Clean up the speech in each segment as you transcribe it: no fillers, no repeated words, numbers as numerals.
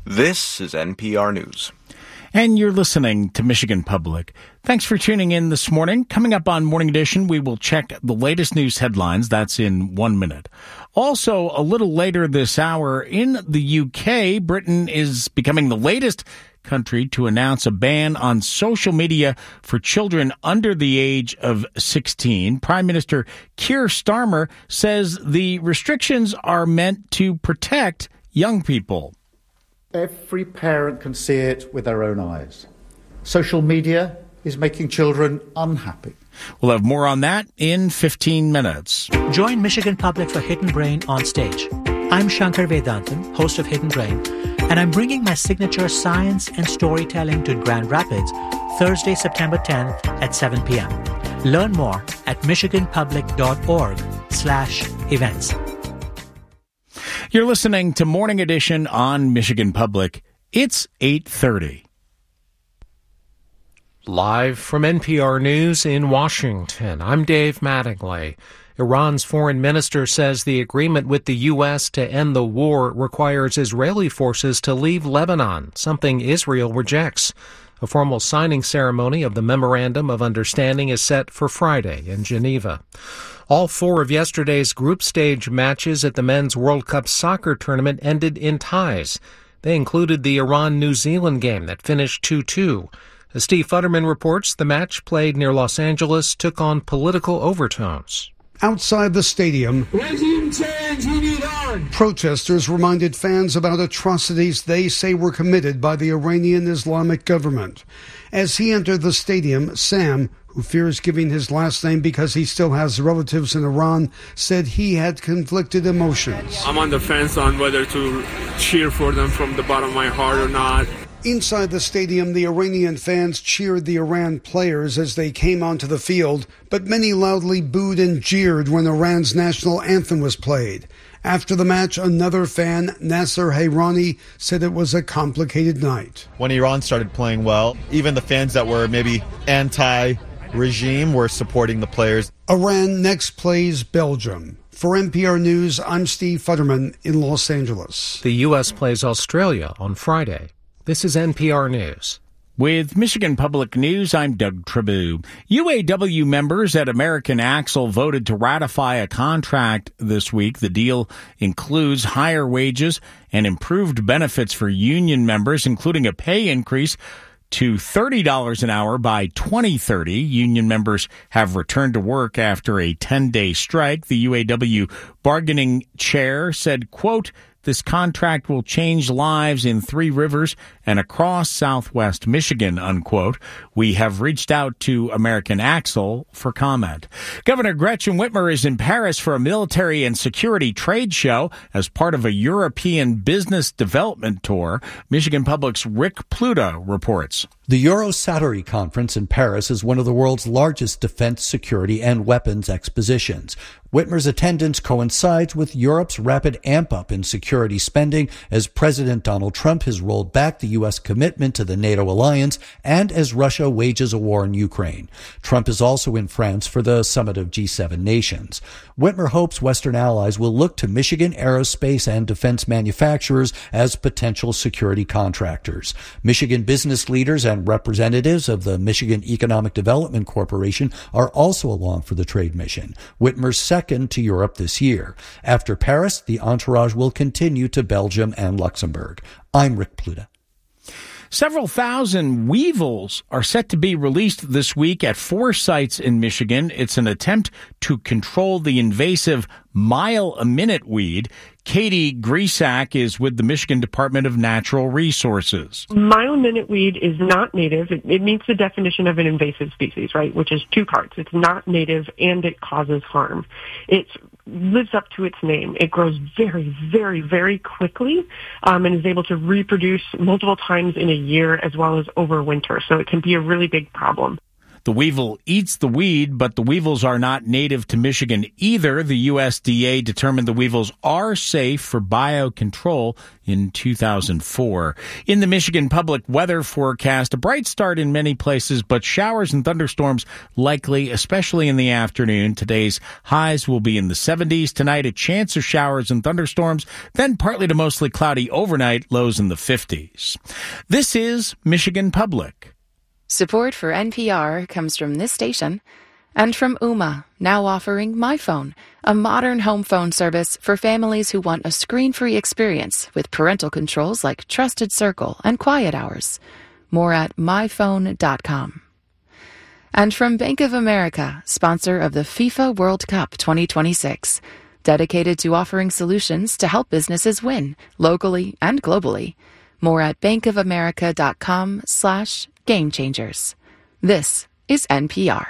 This is NPR News. And you're listening to Michigan Public. Thanks for tuning in this morning. Coming up on Morning Edition, we will check the latest news headlines. That's in 1 minute. Also, a little later this hour, in the UK, Britain is becoming the latest country to announce a ban on social media for children under the age of 16. Prime Minister Keir Starmer says the restrictions are meant to protect young people. Every parent can see it with their own eyes. Social media is making children unhappy. We'll have more on that in 15 minutes. Join Michigan Public for Hidden Brain on stage. I'm Shankar Vedantam, host of Hidden Brain, and I'm bringing my signature science and storytelling to Grand Rapids Thursday, September 10th at 7 p.m. Learn more at michiganpublic.org/events. You're listening to Morning Edition on Michigan Public. It's 8:30. Live from NPR News in Washington, I'm Dave Mattingly. Iran's foreign minister says the agreement with the U.S. to end the war requires Israeli forces to leave Lebanon, something Israel rejects. A formal signing ceremony of the Memorandum of Understanding is set for Friday in Geneva. All four of yesterday's group stage matches at the Men's World Cup soccer tournament ended in ties. They included the Iran-New Zealand game that finished 2-2. As Steve Futterman reports, the match played near Los Angeles took on political overtones. Outside the stadium, regime change, we need on. Protesters reminded fans about atrocities they say were committed by the Iranian Islamic government. As he entered the stadium, Sam, who fears giving his last name because he still has relatives in Iran, said he had conflicted emotions. I'm on the fence on whether to cheer for them from the bottom of my heart or not. Inside the stadium, the Iranian fans cheered the Iran players as they came onto the field, but many loudly booed and jeered when Iran's national anthem was played. After the match, another fan, Nasser Hayrani, said it was a complicated night. When Iran started playing well, even the fans that were maybe anti-regime were supporting the players. Iran next plays Belgium. For NPR News, I'm Steve Futterman in Los Angeles. The U.S. plays Australia on Friday. This is NPR News. With Michigan Public News, I'm Doug Tribou. UAW members at American Axle voted to ratify a contract this week. The deal includes higher wages and improved benefits for union members, including a pay increase to $30 an hour by 2030. Union members have returned to work after a 10-day strike. The UAW bargaining chair said, quote, "This contract will change lives in Three Rivers and across southwest Michigan," unquote. We have reached out to American Axle for comment. Governor Gretchen Whitmer is in Paris for a military and security trade show as part of a European business development tour. Michigan Public's Rick Pluta reports. The Eurosatory Conference in Paris is one of the world's largest defense, security, and weapons expositions. Whitmer's attendance coincides with Europe's rapid amp-up in security spending as President Donald Trump has rolled back the U.S. commitment to the NATO alliance and as Russia wages a war in Ukraine. Trump is also in France for the summit of G7 nations. Whitmer hopes Western allies will look to Michigan aerospace and defense manufacturers as potential security contractors. Michigan business leaders and representatives of the Michigan Economic Development Corporation are also along for the trade mission. Whitmer's second to Europe this year. After Paris, the entourage will continue to Belgium and Luxembourg. I'm Rick Pluta. Several thousand weevils are set to be released this week at 4 sites in Michigan. It's an attempt to control the invasive mile-a-minute weed. Katie Grisak is with the Michigan Department of Natural Resources. Mile-a-minute weed is not native. It meets the definition of an invasive species, right, which is 2 parts. It's not native and it causes harm. It lives up to its name. It grows very, very, very quickly and is able to reproduce multiple times in a year as well as over winter. So it can be a really big problem. The weevil eats the weed, but the weevils are not native to Michigan either. The USDA determined the weevils are safe for biocontrol in 2004. In the Michigan public weather forecast, a bright start in many places, but showers and thunderstorms likely, especially in the afternoon. Today's highs will be in the 70s. Tonight, a chance of showers and thunderstorms, then partly to mostly cloudy overnight, lows in the 50s. This is Michigan Public. Support for NPR comes from this station and from Ooma, now offering MyPhone, a modern home phone service for families who want a screen-free experience with parental controls like Trusted Circle and Quiet Hours. More at myphone.com. And from Bank of America, sponsor of the FIFA World Cup 2026, dedicated to offering solutions to help businesses win, locally and globally. More at bankofamerica.com/game changers. This is NPR.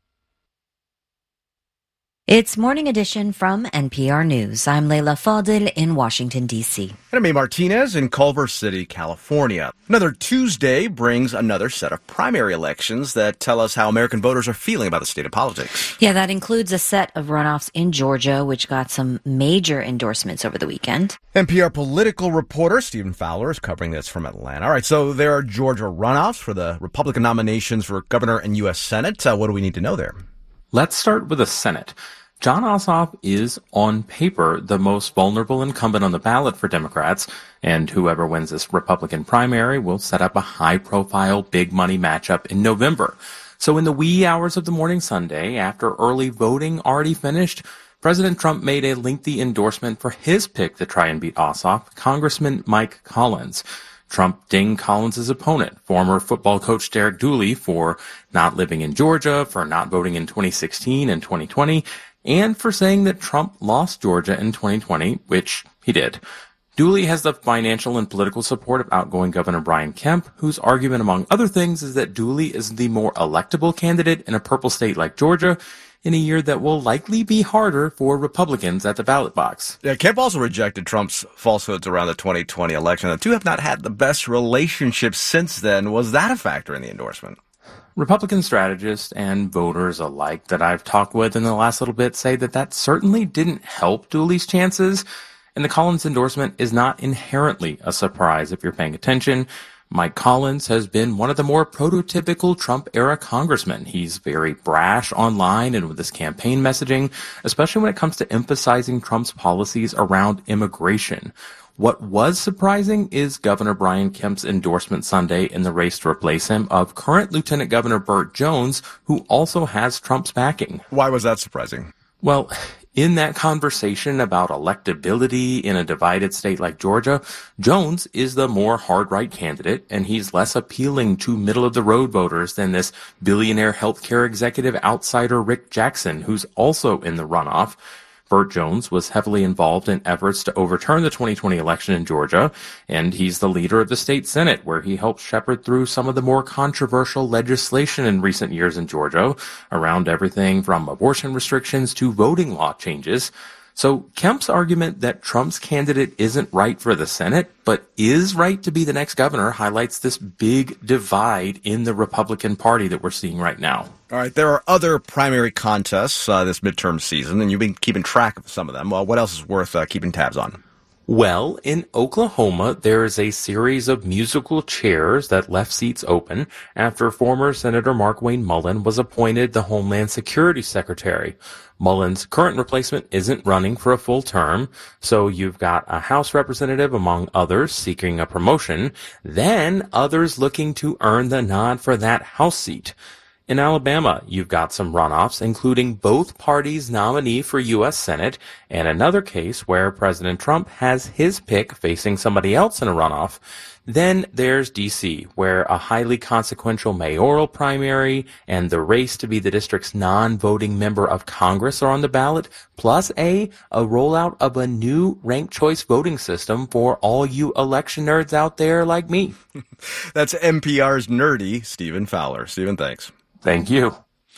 It's Morning Edition from NPR News. I'm Leila Fadel in Washington, D.C. And I'm May Martinez in Culver City, California. Another Tuesday brings another set of primary elections that tell us how American voters are feeling about the state of politics. Yeah, that includes a set of runoffs in Georgia, which got some major endorsements over the weekend. NPR political reporter Stephen Fowler is covering this from Atlanta. All right, so there are Georgia runoffs for the Republican nominations for governor and U.S. Senate. What do we need to know there? Let's start with the Senate. Jon Ossoff is, on paper, the most vulnerable incumbent on the ballot for Democrats, and whoever wins this Republican primary will set up a high-profile, big-money matchup in November. So in the wee hours of the morning Sunday, after early voting already finished, President Trump made a lengthy endorsement for his pick to try and beat Ossoff, Congressman Mike Collins. Trump dinged Collins' opponent, former football coach Derek Dooley, for not living in Georgia, for not voting in 2016 and 2020, and for saying that Trump lost Georgia in 2020, which he did. Dooley has the financial and political support of outgoing Governor Brian Kemp, whose argument, among other things, is that Dooley is the more electable candidate in a purple state like Georgia in a year that will likely be harder for Republicans at the ballot box. Yeah, Kemp also rejected Trump's falsehoods around the 2020 election. The two have not had the best relationship since then. Was that a factor in the endorsement? Republican strategists and voters alike that I've talked with in the last little bit say that certainly didn't help Dooley's chances, and the Collins endorsement is not inherently a surprise if you're paying attention. Mike Collins has been one of the more prototypical Trump-era congressmen. He's very brash online and with his campaign messaging, especially when it comes to emphasizing Trump's policies around immigration. What was surprising is Governor Brian Kemp's endorsement Sunday in the race to replace him of current Lieutenant Governor Burt Jones, who also has Trump's backing. Why was that surprising? Well, in that conversation about electability in a divided state like Georgia, Jones is the more hard-right candidate, and he's less appealing to middle-of-the-road voters than this billionaire healthcare executive outsider Rick Jackson, who's also in the runoff. Burt Jones was heavily involved in efforts to overturn the 2020 election in Georgia, and he's the leader of the state Senate, where he helped shepherd through some of the more controversial legislation in recent years in Georgia, around everything from abortion restrictions to voting law changes. So Kemp's argument that Trump's candidate isn't right for the Senate, but is right to be the next governor, highlights this big divide in the Republican Party that we're seeing right now. All right, there are other primary contests this midterm season, and you've been keeping track of some of them. What else is worth keeping tabs on? Well, in Oklahoma, there is a series of musical chairs that left seats open after former Senator Markwayne Mullin was appointed the Homeland Security Secretary. Mullin's current replacement isn't running for a full term, so you've got a House representative, among others, seeking a promotion, then others looking to earn the nod for that House seat. In Alabama, you've got some runoffs, including both parties' nominee for U.S. Senate, and another case where President Trump has his pick facing somebody else in a runoff. Then there's D.C., where a highly consequential mayoral primary and the race to be the district's non-voting member of Congress are on the ballot, plus a rollout of a new ranked choice voting system for all you election nerds out there like me. That's NPR's nerdy Stephen Fowler. Stephen, thanks. Thank you.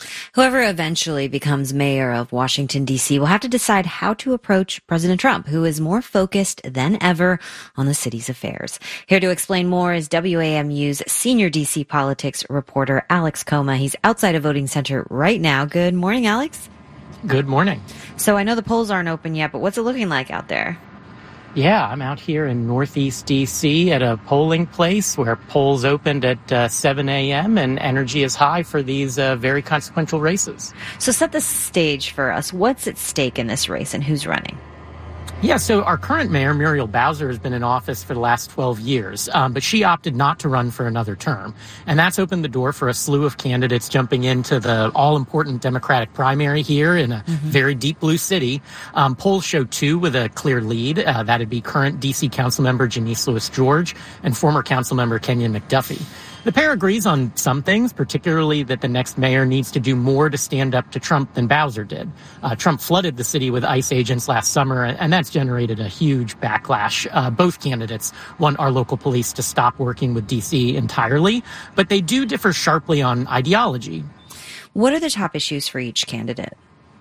Whoever eventually becomes mayor of Washington, D.C. will have to decide how to approach President Trump, who is more focused than ever on the city's affairs. Here to explain more is WAMU's senior D.C. politics reporter, Alex Coma. He's outside a voting center right now. Good morning, Alex. Good morning. So I know the polls aren't open yet, but what's it looking like out there? Yeah, I'm out here in Northeast D.C. at a polling place where polls opened at 7 a.m. and energy is high for these very consequential races. So set the stage for us. What's at stake in this race and who's running? Yeah, so our current mayor, Muriel Bowser, has been in office for the last 12 years, but she opted not to run for another term. And that's opened the door for a slew of candidates jumping into the all-important Democratic primary here in a very deep blue city. Polls show two with a clear lead. That'd be current D.C. Councilmember Janice Lewis-George and former Councilmember Kenyon McDuffie. The pair agrees on some things, particularly that the next mayor needs to do more to stand up to Trump than Bowser did. Trump flooded the city with ICE agents last summer, and that's generated a huge backlash. Both candidates want our local police to stop working with D.C. entirely, but they do differ sharply on ideology. What are the top issues for each candidate?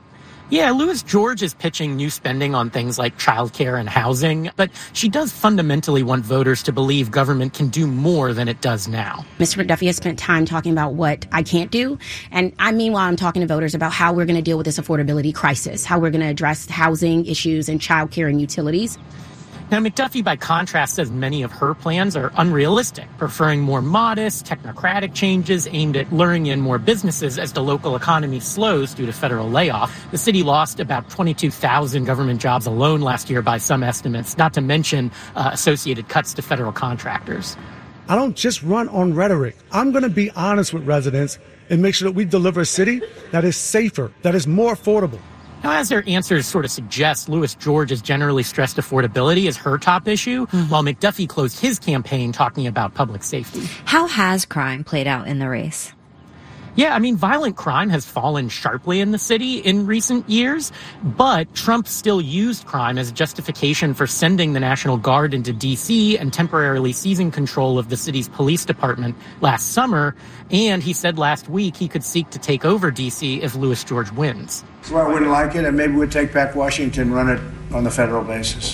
Yeah, Lewis-George is pitching new spending on things like childcare and housing, but she does fundamentally want voters to believe government can do more than it does now. Mr. McDuffie has spent time talking about what I can't do, and meanwhile, I'm talking to voters about how we're going to deal with this affordability crisis, how we're going to address housing issues and childcare and utilities. Now, McDuffie, by contrast, says many of her plans are unrealistic, preferring more modest, technocratic changes aimed at luring in more businesses as the local economy slows due to federal layoff. The city lost about 22,000 government jobs alone last year by some estimates, not to mention associated cuts to federal contractors. I don't just run on rhetoric. I'm going to be honest with residents and make sure that we deliver a city that is safer, that is more affordable. Now, as their answers sort of suggest, Lewis-George has generally stressed affordability as her top issue, while McDuffie closed his campaign talking about public safety. How has crime played out in the race? Yeah, violent crime has fallen sharply in the city in recent years, but Trump still used crime as a justification for sending the National Guard into D.C. and temporarily seizing control of the city's police department last summer. And he said last week he could seek to take over D.C. if Lewis-George wins. Well, I wouldn't like it, and maybe we'd take back Washington, run it on the federal basis.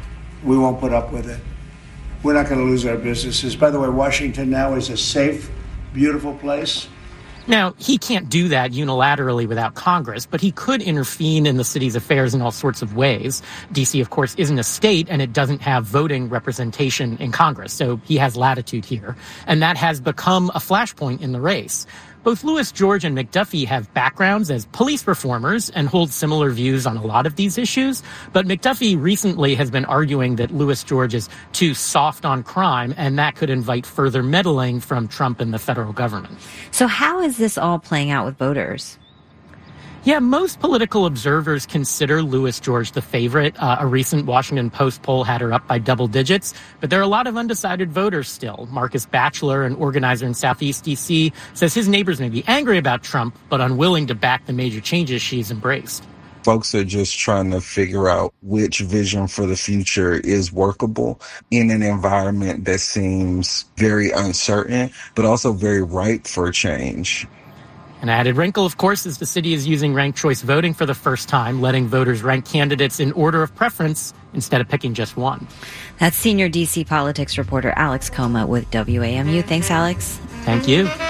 We won't put up with it. We're not going to lose our businesses. By the way, Washington now is a safe, beautiful place. Now, he can't do that unilaterally without Congress, but he could intervene in the city's affairs in all sorts of ways. D.C., of course, isn't a state, and it doesn't have voting representation in Congress, so he has latitude here. And that has become a flashpoint in the race. Both Lewis-George and McDuffie have backgrounds as police reformers and hold similar views on a lot of these issues. But McDuffie recently has been arguing that Lewis-George is too soft on crime, and that could invite further meddling from Trump and the federal government. So how is this all playing out with voters? Yeah, most political observers consider Lewis-George the favorite. A recent Washington Post poll had her up by double digits, but there are a lot of undecided voters still. Marcus Batchelor, an organizer in Southeast D.C., says his neighbors may be angry about Trump, but unwilling to back the major changes she's embraced. Folks are just trying to figure out which vision for the future is workable in an environment that seems very uncertain, but also very ripe for change. An added wrinkle, of course, is the city is using ranked choice voting for the first time, letting voters rank candidates in order of preference instead of picking just one. That's senior D.C. politics reporter Alex Coma with WAMU. Thanks, Alex. Thank you.